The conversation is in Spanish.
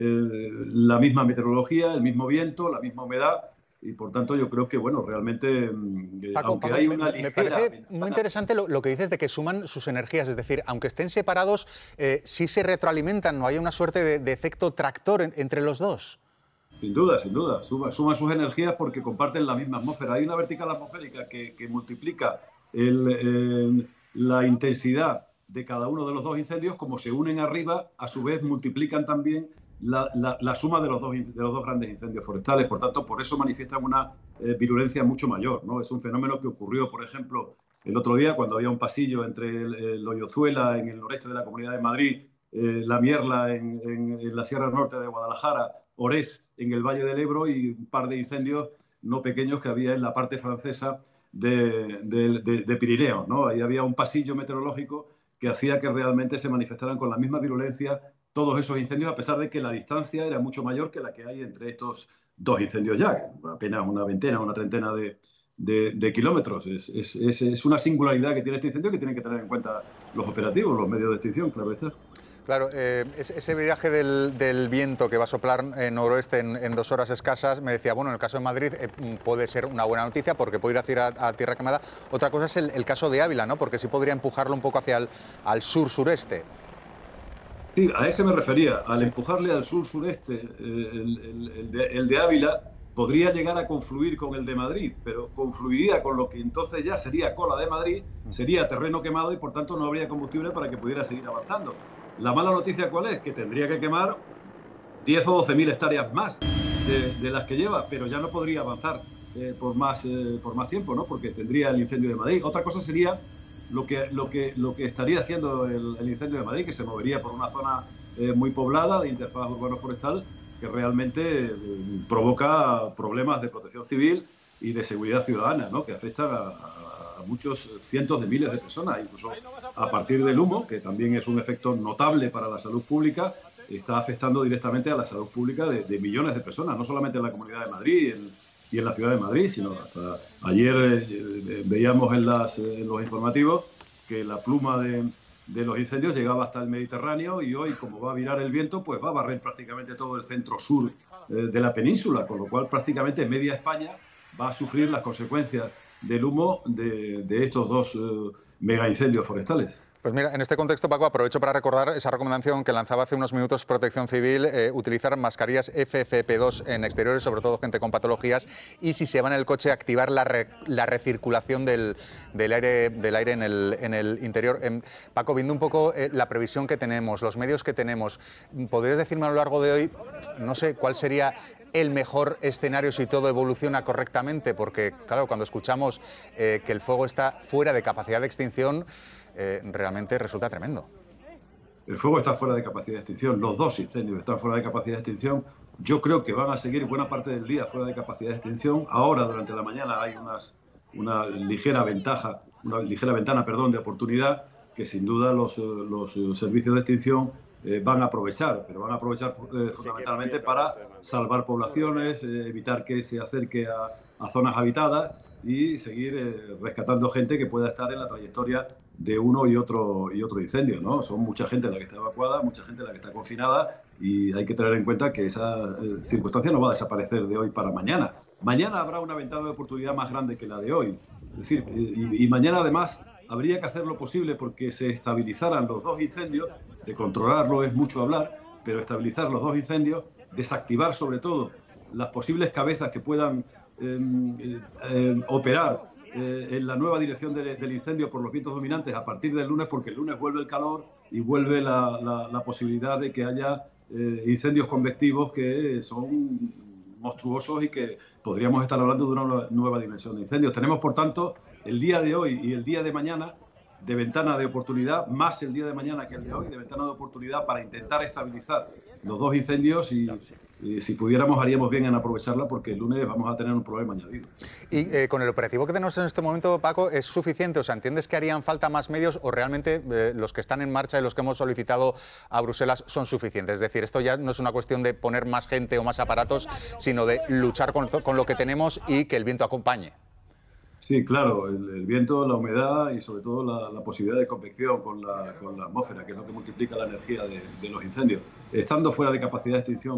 la misma meteorología, el mismo viento, la misma humedad, y por tanto yo creo que, bueno, realmente, aunque Paco, hay me, una me ligera parece muy ventana. interesante lo que dices de que suman sus energías, es decir, aunque estén separados, sí se retroalimentan, no hay una suerte de efecto tractor entre los dos. Sin duda, suma sus energías porque comparten la misma atmósfera. Hay una vertical atmosférica que multiplica la intensidad de cada uno de los dos incendios, como se unen arriba, a su vez multiplican también la suma de los dos grandes incendios forestales. Por tanto, por eso manifiestan una virulencia mucho mayor, ¿no? Es un fenómeno que ocurrió, por ejemplo, el otro día cuando había un pasillo entre el Hoyozuela, en el noreste de la Comunidad de Madrid, La Mierla en la Sierra Norte de Guadalajara, Orés en el Valle del Ebro y un par de incendios no pequeños que había en la parte francesa de Pirineos, ¿no? Ahí había un pasillo meteorológico que hacía que realmente se manifestaran con la misma virulencia todos esos incendios, a pesar de que la distancia era mucho mayor que la que hay entre estos dos incendios ya, apenas una veintena, una treintena de kilómetros. Es una singularidad que tiene este incendio que tienen que tener en cuenta los operativos, los medios de extinción, claro está. Claro, ese viraje del viento que va a soplar en noroeste en 2 horas escasas, me decía, bueno, en el caso de Madrid puede ser una buena noticia porque puede ir a tierra quemada. Otra cosa es el caso de Ávila, ¿no? Porque sí podría empujarlo un poco hacia al sur-sureste. Sí, a ese me refería, al Sí. empujarle al sur-sureste, el de Ávila podría llegar a confluir con el de Madrid, pero confluiría con lo que entonces ya sería cola de Madrid, sería terreno quemado y por tanto no habría combustible para que pudiera seguir avanzando. La mala noticia, ¿cuál es? Que tendría que quemar 10 o 12 mil hectáreas más de las que lleva, pero ya no podría avanzar por más tiempo, ¿no? Porque tendría el incendio de Madrid. Otra cosa sería lo que estaría haciendo el incendio de Madrid, que se movería por una zona muy poblada de interfaz urbano-forestal, que realmente provoca problemas de protección civil y de seguridad ciudadana, ¿no? Que afectan a muchos cientos de miles de personas, incluso a partir del humo, que también es un efecto notable para la salud pública, está afectando directamente a la salud pública de millones de personas, no solamente en la Comunidad de Madrid y en la Ciudad de Madrid, sino hasta ayer veíamos en los informativos que la pluma de los incendios llegaba hasta el Mediterráneo y hoy, como va a virar el viento, pues va a barrer prácticamente todo el centro-sur de la península, con lo cual prácticamente media España va a sufrir las consecuencias del humo de estos dos mega incendios forestales. Pues mira, en este contexto, Paco, aprovecho para recordar esa recomendación que lanzaba hace unos minutos Protección Civil, utilizar mascarillas FFP2 en exteriores, sobre todo gente con patologías, y si se va en el coche, activar la recirculación del aire en el interior. Paco, viendo un poco la previsión que tenemos, los medios que tenemos, ¿podrías decirme a lo largo de hoy, no sé, cuál sería el mejor escenario si todo evoluciona correctamente? Porque, claro, cuando escuchamos que el fuego está fuera de capacidad de extinción, realmente resulta tremendo. El fuego está fuera de capacidad de extinción, los dos incendios están fuera de capacidad de extinción. Yo creo que van a seguir buena parte del día fuera de capacidad de extinción. Ahora, durante la mañana, hay una ligera ventaja, una ligera ventana, perdón, de oportunidad que sin duda los servicios de extinción van a aprovechar, pero van a aprovechar fundamentalmente para salvar poblaciones, evitar que se acerque a zonas habitadas y seguir rescatando gente que pueda estar en la trayectoria de uno y otro incendio, ¿no? Son mucha gente la que está evacuada, mucha gente la que está confinada y hay que tener en cuenta que esa circunstancia no va a desaparecer de hoy para mañana. Mañana habrá una ventana de oportunidad más grande que la de hoy. Es decir, y mañana además habría que hacer lo posible porque se estabilizaran los dos incendios, de controlarlo es mucho hablar, pero estabilizar los dos incendios, desactivar sobre todo las posibles cabezas que puedan operar en la nueva dirección del incendio por los vientos dominantes a partir del lunes, porque el lunes vuelve el calor y vuelve la posibilidad de que haya incendios convectivos que son monstruosos y que podríamos estar hablando de una nueva dimensión de incendios. Tenemos, por tanto, el día de hoy y el día de mañana de ventana de oportunidad, más el día de mañana que el de hoy, de ventana de oportunidad para intentar estabilizar los dos incendios y si pudiéramos haríamos bien en aprovecharla porque el lunes vamos a tener un problema añadido. Y con el operativo que tenemos en este momento, Paco, ¿es suficiente? O sea, ¿entiendes que harían falta más medios o realmente los que están en marcha y los que hemos solicitado a Bruselas son suficientes? Es decir, esto ya no es una cuestión de poner más gente o más aparatos, sino de luchar con lo que tenemos y que el viento acompañe. Sí, claro, el viento, la humedad y sobre todo la posibilidad de convección con la atmósfera, que es lo que multiplica la energía de los incendios. Estando fuera de capacidad de extinción,